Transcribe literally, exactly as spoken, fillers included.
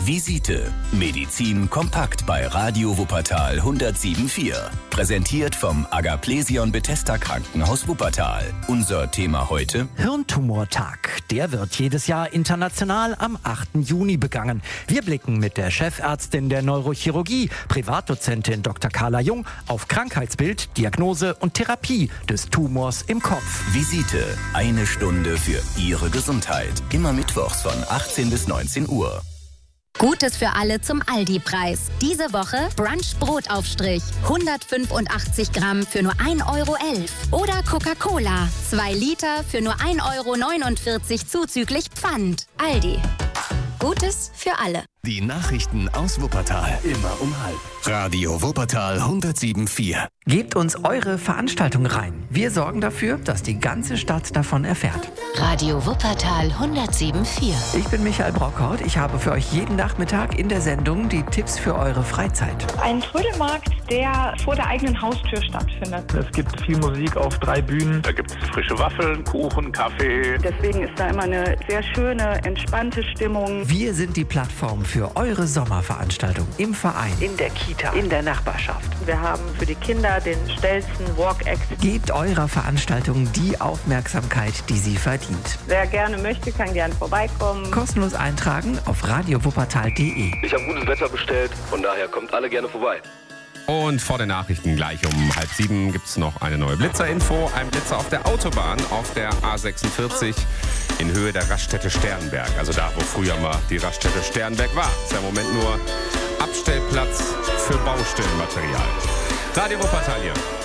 Visite. Medizin kompakt bei Radio Wuppertal hundertsieben Komma vier. Präsentiert vom Agaplesion Bethesda Krankenhaus Wuppertal. Unser Thema heute: Hirntumortag. Der wird jedes Jahr international am achten Juni begangen. Wir blicken mit der Chefärztin der Neurochirurgie, Privatdozentin Doktor Carla Jung, auf Krankheitsbild, Diagnose und Therapie des Tumors im Kopf. Visite. Eine Stunde für Ihre Gesundheit. Immer mittwochs von achtzehn bis neunzehn Uhr. Gutes für alle zum Aldi-Preis. Diese Woche Brunch-Brotaufstrich. hundertfünfundachtzig Gramm für nur ein Euro elf. Oder Coca-Cola. zwei Liter für nur ein Euro neunundvierzig zuzüglich Pfand. Aldi. Gutes für alle. Die Nachrichten aus Wuppertal. Immer um halb. Radio Wuppertal hundertsieben Komma vier. Gebt uns eure Veranstaltung rein. Wir sorgen dafür, dass die ganze Stadt davon erfährt. Radio Wuppertal hundertsieben Komma vier. Ich bin Michael Brockhaut. Ich habe für euch jeden Nachmittag in der Sendung die Tipps für eure Freizeit. Ein Trödelmarkt, der vor der eigenen Haustür stattfindet. Es gibt viel Musik auf drei Bühnen. Da gibt es frische Waffeln, Kuchen, Kaffee. Deswegen ist da immer eine sehr schöne, entspannte Stimmung. Wir sind die Plattform für eure Sommerveranstaltung im Verein, in der Kita, in der Nachbarschaft. Wir haben für die Kinder den Stelzen Walk-Act. Gebt eurer Veranstaltung die Aufmerksamkeit, die sie verdient. Wer gerne möchte, kann gerne vorbeikommen. Kostenlos eintragen auf radio wuppertal punkt de. Ich habe gutes Wetter bestellt, von daher kommt alle gerne vorbei. Und vor den Nachrichten gleich um halb sieben gibt es noch eine neue Blitzerinfo. Ein Blitzer auf der Autobahn, auf der A sechsundvierzig in Höhe der Raststätte Sternberg. Also da, wo früher mal die Raststätte Sternberg war. Ist ja im Moment nur Abstellplatz für Baustellenmaterial. Radio Wuppertal hier.